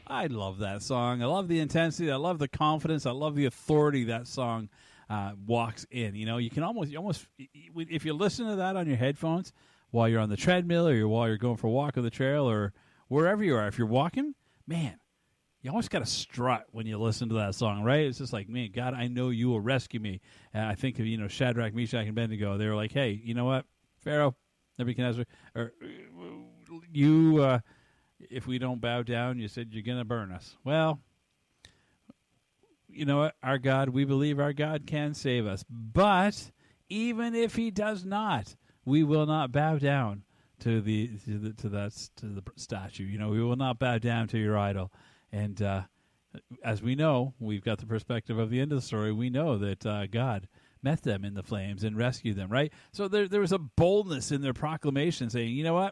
I love that song. I love the intensity. I love the confidence. I love the authority that song walks in. You know, you can almost, if you listen to that on your headphones while you're on the treadmill or while you're going for a walk on the trail or wherever you are, if you're walking, man, you almost got to strut when you listen to that song, right? It's just like, man, God, I know you will rescue me. And I think of, Shadrach, Meshach, and Abednego. They were like, hey, you know what, Pharaoh, Nebuchadnezzar, or you, if we don't bow down, you said you're going to burn us. Well, you know what? Our God, we believe our God can save us. But even if he does not, we will not bow down to the statue. We will not bow down to your idol. And as we know, we've got the perspective of the end of the story. We know that God met them in the flames and rescued them, right? So there was a boldness in their proclamation saying, you know what?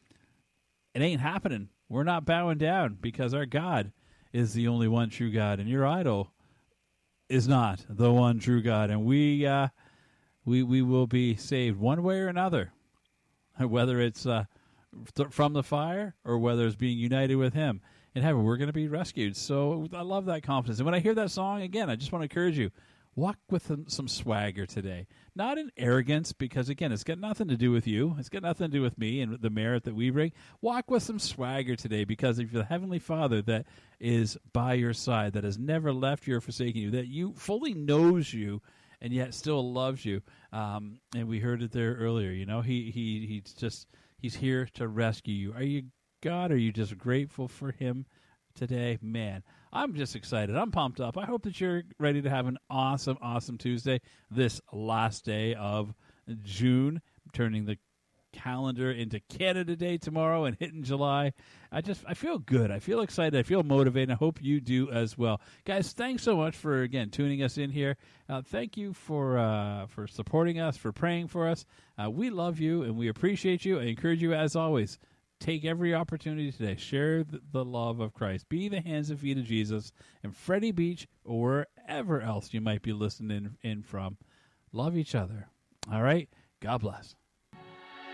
It ain't happening. We're not bowing down because our God is the only one true God, and your idol is not the one true God. And we will be saved one way or another, whether it's from the fire or whether it's being united with Him in heaven. We're going to be rescued. So I love that confidence. And when I hear that song again, I just want to encourage you. Walk with some swagger today. Not in arrogance, because, again, it's got nothing to do with you. It's got nothing to do with me and the merit that we bring. Walk with some swagger today, because of the Heavenly Father that is by your side, that has never left you or forsaken you, that you fully knows you and yet still loves you. And we heard it there earlier. He's here to rescue you. Are you God? Are you just grateful for Him today? Man, I'm just excited. I'm pumped up. I hope that you're ready to have an awesome, awesome Tuesday, this last day of June, turning the calendar into Canada Day tomorrow and hitting July. I feel good. I feel excited. I feel motivated. I hope you do as well. Guys, thanks so much for, again, tuning us in here. Thank you for supporting us, for praying for us. We love you and we appreciate you. I encourage you, as always, take every opportunity today. Share the love of Christ. Be the hands and feet of Jesus. And Freddie Beach, or wherever else you might be listening in from, love each other. All right? God bless.